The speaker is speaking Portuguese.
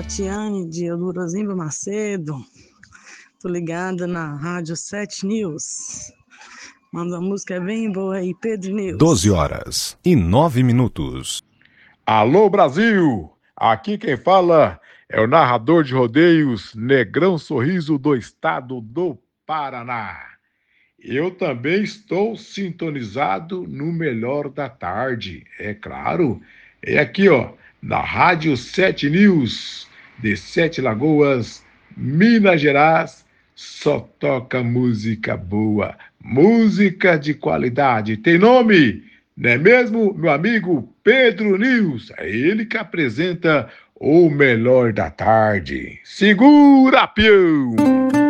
Tatiane de Eudorozimba Macedo. Tô ligada na Rádio 7 News. Manda uma música bem boa aí, Pedro News. 12h09. Alô, Brasil! Aqui quem fala é o narrador de rodeios Negrão Sorriso do estado do Paraná. Eu também estou sintonizado no melhor da tarde, é claro. É aqui, ó, na Rádio 7 News, de Sete Lagoas, Minas Gerais, só toca música boa, música de qualidade. Tem nome, não é mesmo, meu amigo Pedro News? É ele que apresenta o melhor da tarde. Segura, pião!